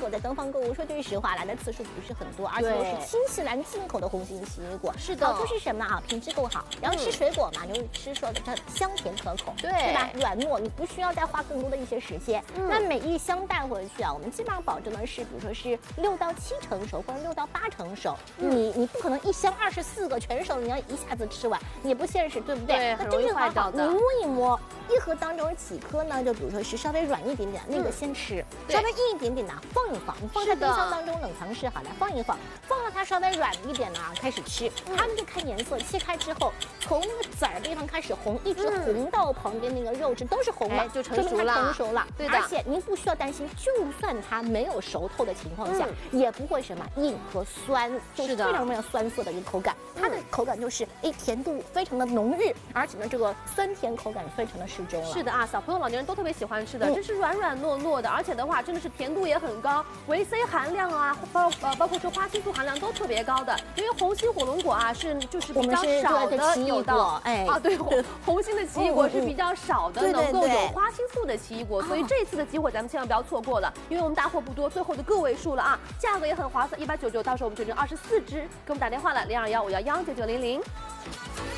果在东方购物说句实话，来的次数不是很多，而且又是新西兰进口的红心奇异果。 是的， 就是什么啊，品质够好，然后吃水果嘛，就是吃说它香甜可口，对吧？软糯，你不需要再花更多的一些时间。那每一箱带回去啊，我们基本上保证的是，比如说是6到7成熟，或者6到8成熟。你不可能一箱24个全熟，你要一下子吃完，也不现实，对不对？ 对，很容易坏掉的。 你摸一摸，一盒当中有几颗呢？就比如说是稍微软一点点，那个先吃；稍微硬一点点的放一放，你放在冰箱当中冷藏室好了，放一放，放到它稍微软一点呢，开始吃。它们就看颜色，切开之后，从那个籽儿地方开始红，一直红到旁边那个肉质都是红的， 就成熟了。 成熟了， 对的。 而且您不需要担心，就算它没有熟透的情况下，也不会什么硬和酸，就是非常非常酸涩的一个口感。它的口感就是甜度非常的浓郁，而且呢这个酸甜口感非常的适中了。 是的啊，小朋友、老年人都特别喜欢吃的，这是软软糯糯的，而且的话真的是甜度也很高，维 C 含量啊，包括说花青素含量都特别高的。因为红心火龙果啊就是比较少的有的，对，红心的奇异果是比较少的能够有花青素的奇异果，所以这次的机会咱们千万不要错过了，因为我们大货不多，最后的个位数了啊，价格也很划算，199，到时候我们整整24只，给我们打电话了，0215119900。